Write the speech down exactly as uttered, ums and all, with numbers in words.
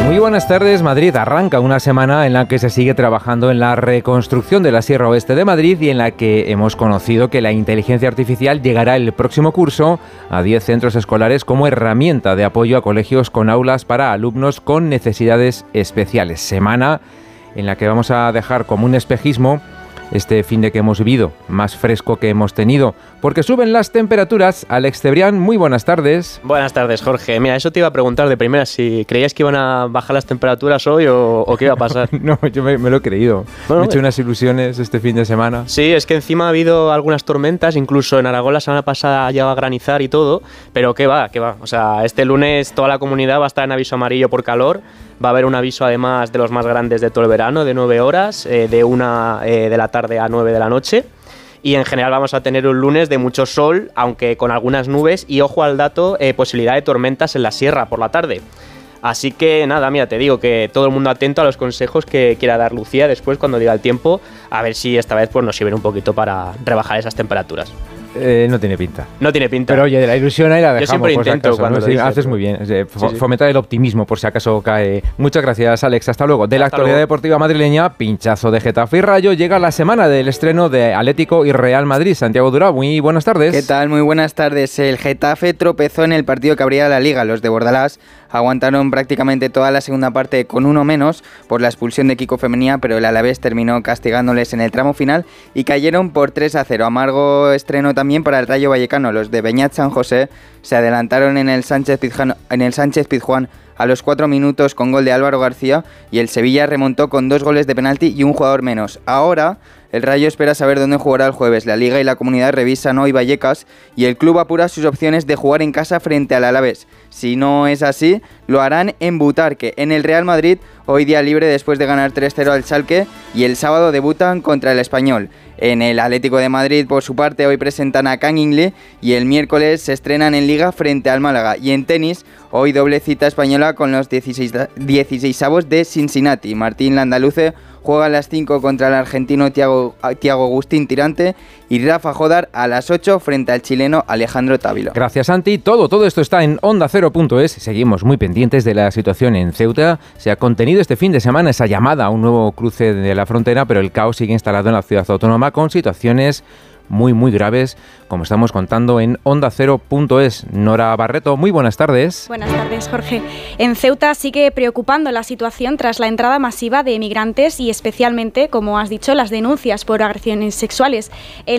Muy buenas tardes. Madrid arranca una semana en la que se sigue trabajando en la reconstrucción de la Sierra Oeste de Madrid y en la que hemos conocido que la inteligencia artificial llegará el próximo curso a diez centros escolares como herramienta de apoyo a colegios con aulas para alumnos con necesidades especiales. Semana en la que vamos a dejar como un espejismo este fin de que hemos vivido, más fresco que hemos tenido, porque suben las temperaturas. Alex Cebrián, muy buenas tardes. Buenas tardes, Jorge. Mira, eso te iba a preguntar de primera, si creías que iban a bajar las temperaturas hoy o, o qué iba a pasar. No, yo me, me lo he creído. Bueno, me he hecho unas ilusiones este fin de semana. Sí, es que encima ha habido algunas tormentas, incluso en Aragón la semana pasada ha llegado a granizar y todo, pero qué va, qué va. O sea, este lunes toda la comunidad va a estar en aviso amarillo por calor. Va a haber un aviso además de los más grandes de todo el verano, de nueve horas, eh, de una eh, de la tarde a nueve de la noche. Y en general vamos a tener un lunes de mucho sol, aunque con algunas nubes. Y ojo al dato, eh, posibilidad de tormentas en la sierra por la tarde. Así que nada, mira, te digo que todo el mundo atento a los consejos que quiera dar Lucía después cuando diga el tiempo. A ver si esta vez pues, nos sirven un poquito para rebajar esas temperaturas. Eh, no tiene pinta. No tiene pinta. Pero oye, de la ilusión ahí la dejamos. Yo siempre por si intento acaso, cuando ¿no? lo Sí, dices, haces ¿no? muy bien. Eh, Sí, sí. Fomentar el optimismo por si acaso cae. Muchas gracias, Alex. Hasta luego. De la Hasta actualidad luego. deportiva madrileña, pinchazo de Getafe y Rayo. Llega la semana del estreno de Atlético y Real Madrid. Santiago Durao, muy buenas tardes. ¿Qué tal? Muy buenas tardes. El Getafe tropezó en el partido que abría la Liga. Los de Bordalás aguantaron prácticamente toda la segunda parte con uno menos por la expulsión de Kiko Femenía, pero el Alavés terminó castigándoles en el tramo final y cayeron por tres a cero. Amargo estreno también para el Rayo Vallecano. Los de Beñat San José se adelantaron en el Sánchez Pizjuán, en el Sánchez Pizjuán a los cuatro minutos con gol de Álvaro García, y el Sevilla remontó con dos goles de penalti y un jugador menos. Ahora el Rayo espera saber dónde jugará el jueves. La Liga y la Comunidad revisan hoy Vallecas y el club apura sus opciones de jugar en casa frente al Alavés. Si no es así, lo harán en Butarque. En el Real Madrid, hoy día libre después de ganar tres cero al Schalke, y el sábado debutan contra el Español. En el Atlético de Madrid, por su parte, hoy presentan a Kangin y el miércoles se estrenan en Liga frente al Málaga. Y en tenis, hoy doble cita española con los dieciseisavos de Cincinnati. Martín Landaluce juega a las cinco contra el argentino Thiago, Thiago Agustín Tirante, y Rafa Jodar a las ocho frente al chileno Alejandro Távilo. Gracias, Santi. Todo, todo esto está en onda cero punto es. Seguimos muy pendientes de la situación en Ceuta. Se ha contenido este fin de semana esa llamada a un nuevo cruce de la frontera, pero el caos sigue instalado en la ciudad autónoma con situaciones muy, muy graves, como estamos contando en onda cero punto es. Nora Barreto, muy buenas tardes. Buenas tardes, Jorge. En Ceuta sigue preocupando la situación tras la entrada masiva de emigrantes y especialmente, como has dicho, las denuncias por agresiones sexuales. El